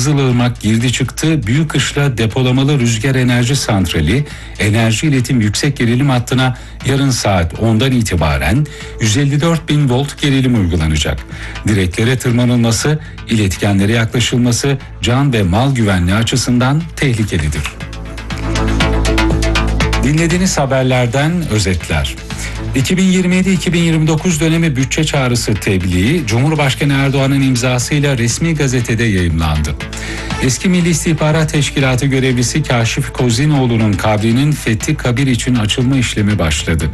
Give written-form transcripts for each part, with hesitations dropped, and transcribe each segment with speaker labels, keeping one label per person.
Speaker 1: Kızılırmak girdi çıktı Büyükışla depolamalı rüzgar enerji santrali enerji iletim yüksek gerilim hattına yarın saat 10'dan itibaren 154.000 volt gerilim uygulanacak. Direklere tırmanılması, iletkenlere yaklaşılması can ve mal güvenliği açısından tehlikelidir. Dinlediğiniz haberlerden özetler. 2027-2029 dönemi bütçe çağrısı tebliği Cumhurbaşkanı Erdoğan'ın imzasıyla resmi gazetede yayımlandı. Eski Milli İstihbarat Teşkilatı görevlisi Kaşif Kozinoğlu'nun kabrinin Fethi Kabir için açılma işlemi başladı.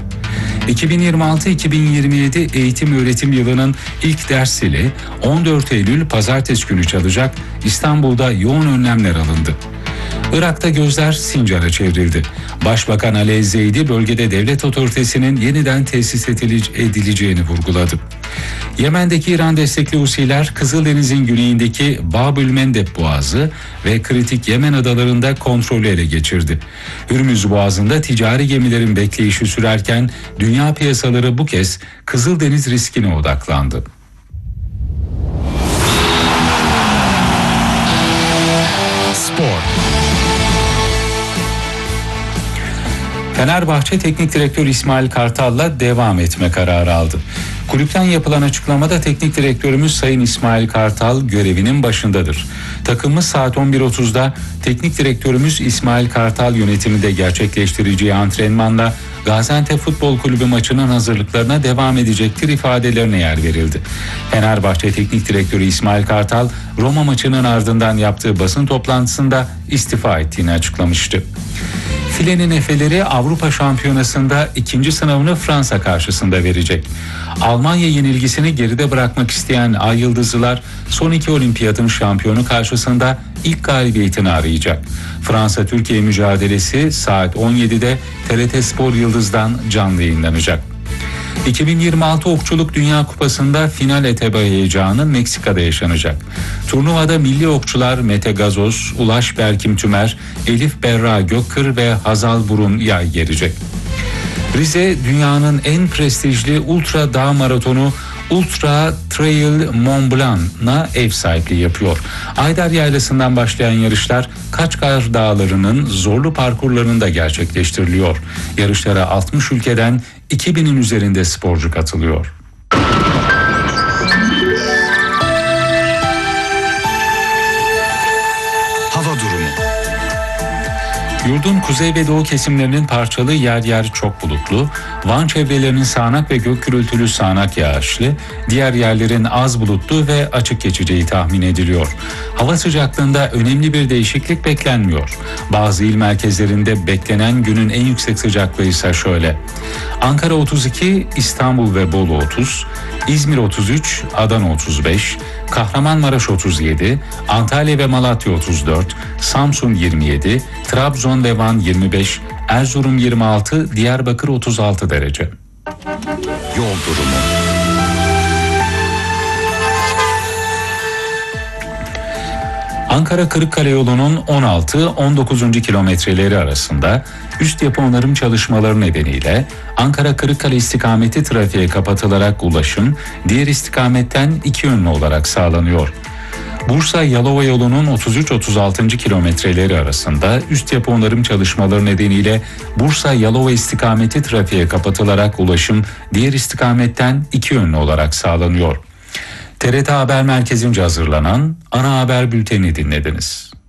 Speaker 1: 2026-2027 eğitim öğretim yılının ilk ders zili 14 Eylül Pazartesi günü çalacak. İstanbul'da yoğun önlemler alındı. Irak'ta gözler Sincar'a çevrildi. Başbakan Ali Ezzeydi bölgede devlet otoritesinin yeniden tesis edileceğini vurguladı. Yemen'deki İran destekli Husiler Kızıldeniz'in güneyindeki Bab-ül-Mendeb Boğazı ve kritik Yemen adalarında kontrolü ele geçirdi. Hürmüz Boğazı'nda ticari gemilerin bekleyişi sürerken dünya piyasaları bu kez Kızıldeniz riskine odaklandı. Spor. Fenerbahçe Teknik Direktör İsmail Kartal'la devam etme kararı aldı. Kulüpten yapılan açıklamada teknik direktörümüz Sayın İsmail Kartal görevinin başındadır. Takımımız saat 11.30'da teknik direktörümüz İsmail Kartal yönetiminde gerçekleştireceği antrenmanla Gaziantep Futbol Kulübü maçının hazırlıklarına devam edecektir ifadelerine yer verildi. Fenerbahçe Teknik Direktörü İsmail Kartal Roma maçının ardından yaptığı basın toplantısında istifa ettiğini açıklamıştı. Filenin Efeleri Avrupa Şampiyonası'nda ikinci sınavını Fransa karşısında verecek. Almanya yenilgisini geride bırakmak isteyen Ay Yıldızlılar son iki olimpiyatın şampiyonu karşısında ilk galibiyetini arayacak. Fransa-Türkiye mücadelesi saat 17'de TRT Spor Yıldız'dan canlı yayınlanacak. 2026 Okçuluk Dünya Kupası'nda final etabı heyecanı Meksika'da yaşanacak. Turnuvada milli okçular Mete Gazoz, Ulaş Berkim Tümer, Elif Berra Gökkır ve Hazal Burun yay gelecek. Rize dünyanın en prestijli ultra dağ maratonu Ultra Trail Mont Blanc'a ev sahipliği yapıyor. Aydar Yaylası'ndan başlayan yarışlar Kaçkar Dağları'nın zorlu parkurlarında gerçekleştiriliyor. Yarışlara 60 ülkeden 2000'in üzerinde sporcu katılıyor. Hava durumu. Yurdun kuzey ve doğu kesimlerinin parçalı yer yer çok bulutlu, Van çevrelerinin sağanak ve gök gürültülü sağanak yağışlı, diğer yerlerin az bulutlu ve açık geçeceği tahmin ediliyor. Hava sıcaklığında önemli bir değişiklik beklenmiyor. Bazı il merkezlerinde beklenen günün en yüksek sıcaklığı ise şöyle: Ankara 32, İstanbul ve Bolu 30, İzmir 33, Adana 35, Kahramanmaraş 37, Antalya ve Malatya 34, Samsun 27, Trabzon ve Van 25, Erzurum 26, Diyarbakır 36 derece. Yol durumu. Ankara Kırıkkale yolunun 16-19. kilometreleri arasında üst yapı onarım çalışmaları nedeniyle Ankara Kırıkkale istikameti trafiğe kapatılarak ulaşım diğer istikametten iki yönlü olarak sağlanıyor. Bursa Yalova yolunun 33-36. kilometreleri arasında üst yapı onarım çalışmaları nedeniyle Bursa Yalova istikameti trafiğe kapatılarak ulaşım diğer istikametten iki yönlü olarak sağlanıyor. TRT Haber Merkezi'nce hazırlanan ana haber bülteni dinlediniz.